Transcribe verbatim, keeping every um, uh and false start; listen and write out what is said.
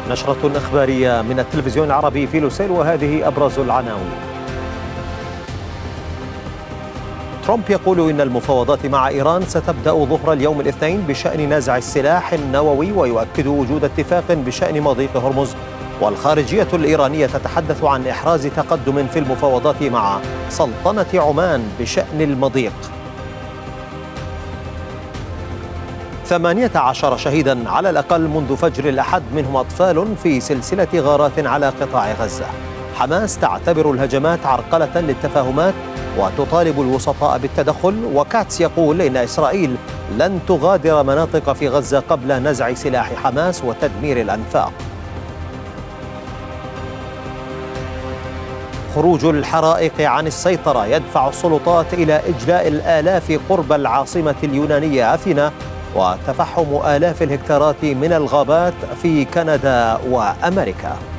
نشرة إخبارية من التلفزيون العربي في لوسيل، وهذه أبرز العناوين. ترامب يقول إن المفاوضات مع إيران ستبدأ ظهر اليوم الاثنين بشأن نزع السلاح النووي، ويؤكد وجود اتفاق بشأن مضيق هرمز. والخارجية الإيرانية تتحدث عن إحراز تقدم في المفاوضات مع سلطنة عمان بشأن المضيق. ثمانية عشر شهيدا على الأقل منذ فجر الأحد، منهم أطفال، في سلسلة غارات على قطاع غزة. حماس تعتبر الهجمات عرقلة للتفاهمات وتطالب الوسطاء بالتدخل، وكاتس يقول إن إسرائيل لن تغادر مناطق في غزة قبل نزع سلاح حماس وتدمير الأنفاق. خروج الحرائق عن السيطرة يدفع السلطات إلى إجلاء الآلاف قرب العاصمة اليونانية أثينا، وتفحم آلاف الهكتارات من الغابات في كندا وأمريكا.